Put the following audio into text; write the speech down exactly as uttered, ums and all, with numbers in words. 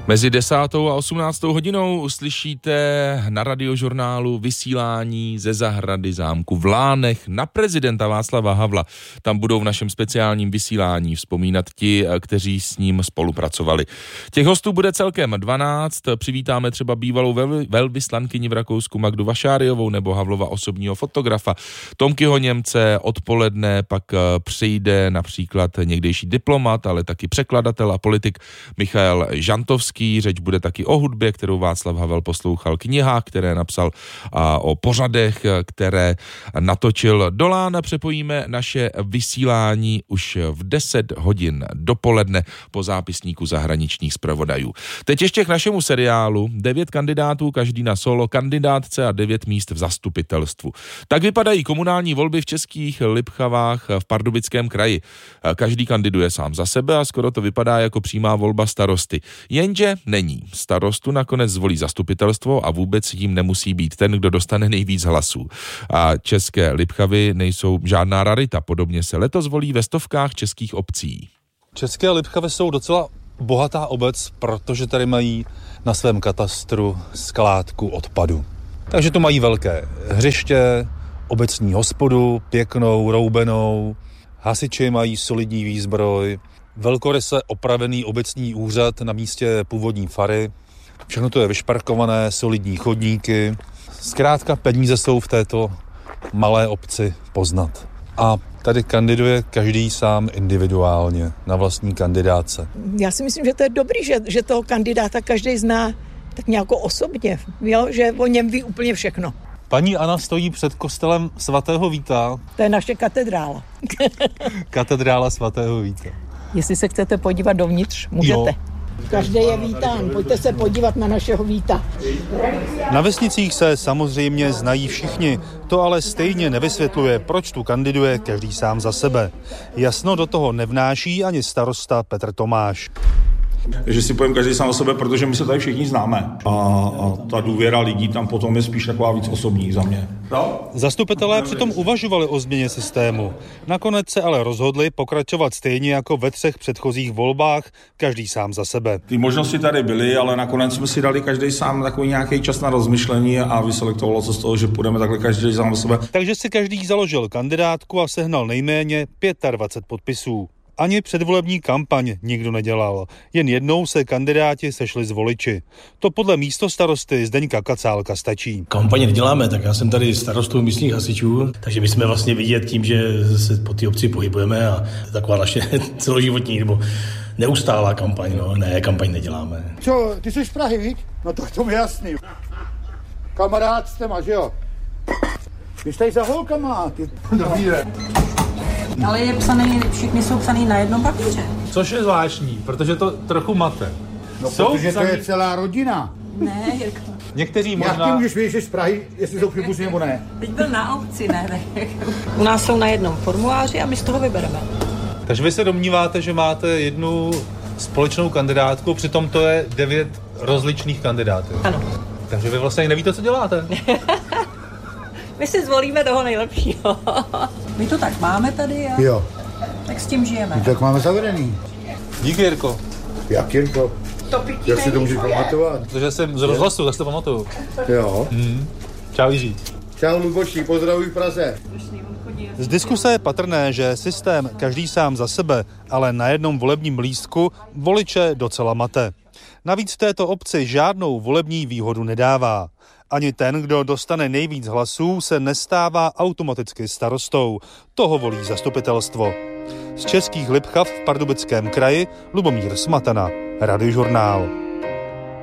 Mezi desátou a osmnáctou hodinou uslyšíte na Radiožurnálu vysílání ze zahrady zámku v Lánech na prezidenta Václava Havla. Tam budou v našem speciálním vysílání vzpomínat ti, kteří s ním spolupracovali. Těch hostů bude celkem dvanáct. Přivítáme třeba bývalou velvyslankyni v Rakousku Magdu Vašáriovou nebo Havlova osobního fotografa Tomkyho Němce. Odpoledne pak přijde například někdejší diplomat, ale taky překladatel a politik Michael Žantovský. Řeč bude taky o hudbě, kterou Václav Havel poslouchal, knihách, které napsal, a o pořadech, které natočil. Do Lán přepojíme naše vysílání už v deset hodin dopoledne po zápisníku zahraničních zpravodajů. Teď ještě k našemu seriálu. Devět kandidátů, každý na solo kandidátce a devět míst v zastupitelstvu. Tak vypadají komunální volby v Českých Lipchavách v Pardubickém kraji. Každý kandiduje sám za sebe a skoro to vypadá jako přímá volba starosty. Jenže není. Starostu nakonec zvolí zastupitelstvo a vůbec jím nemusí být ten, kdo dostane nejvíc hlasů. A České Lipchavy nejsou žádná rarita. Podobně se letos volí ve stovkách českých obcí. České Lipchavy jsou docela bohatá obec, protože tady mají na svém katastru skládku odpadu. Takže to mají velké hřiště, obecní hospodu, pěknou, roubenou, hasiči mají solidní výzbroj, velkoryse opravený obecní úřad na místě původní fary. Všechno to je vyšparkované, solidní chodníky. Zkrátka peníze jsou v této malé obci poznat. A tady kandiduje každý sám individuálně na vlastní kandidátce. Já si myslím, že to je dobrý, že, že toho kandidáta každý zná tak nějak osobně, jo? Že o něm ví úplně všechno. Paní Anna stojí před kostelem svatého Víta. To je naše katedrála. Katedrála svatého Víta. Jestli se chcete podívat dovnitř, můžete. Jo. Každý je vítán, pojďte se podívat na našeho Víta. Na vesnicích se samozřejmě znají všichni, to ale stejně nevysvětluje, proč tu kandiduje každý sám za sebe. Jasno do toho nevnáší ani starosta Petr Tomáš. Že si povím každý sám o sebe, protože my se tady všichni známe. A, a ta důvěra lidí tam potom je spíš taková víc osobní za mě. No? Zastupitelé přitom uvažovali o změně systému. Nakonec se ale rozhodli pokračovat stejně jako ve třech předchozích volbách, každý sám za sebe. Ty možnosti tady byly, ale nakonec jsme si dali každý sám takový nějaký čas na rozmyšlení a vyselektovalo se z toho, že půjdeme takhle každý sám za sebe. Takže si každý založil kandidátku a sehnal nejméně dvacet pět podpisů. Ani předvolební kampaň nikdo nedělal. Jen jednou se kandidáti sešli s voliči. To podle místostarosty Zdeňka Kacálka stačí. Kampaně neděláme, tak já jsem tady starostou místních hasičů, takže my jsme vlastně vidět tím, že se po té obci pohybujeme a taková naše celoživotní nebo neustálá kampaň, no ne, kampaň neděláme. Co, ty jsi z Prahy, víš? No to k tomu jasný. Kamarád s téma, že jo? Vy jste za holkama, ty. Dobrý den. Ale je psaný, všichni jsou psaný na jednom papíře. Což je zvláštní, protože to trochu mate. No jsou protože psaný... to je celá rodina. Ne, Jirko. Někteří možná... Jak ty můžeš vědět, že z Prahy, jestli jsou příbuzní nebo ne? Teď byl na obci, ne, ne. U nás jsou na jednom formuláři a my z toho vybereme. Takže vy se domníváte, že máte jednu společnou kandidátku, přitom to je devět rozličných kandidátů. Ano. Takže vy vlastně nevíte, co děláte. My si zvolíme toho nejlepšího. My to tak máme tady a jo. Tak s tím žijeme. My tak máme zavedený. Díky, Jirko. Jak, Jirko? To pití jak si to můžeš pamatovat? Protože jsem z rozhlasu, tak si to pamatuju. Jo. Hmm. Čau, Jiří. Čau, Luboši, pozdravuj v Praze. Z diskuse je patrné, že systém každý sám za sebe, ale na jednom volebním lístku voliče docela mate. Navíc v této obci žádnou volební výhodu nedává. Ani ten, kdo dostane nejvíc hlasů, se nestává automaticky starostou. Toho volí zastupitelstvo. Z Českých Lipchav v Pardubickém kraji Lubomír Smatana, Radiožurnál.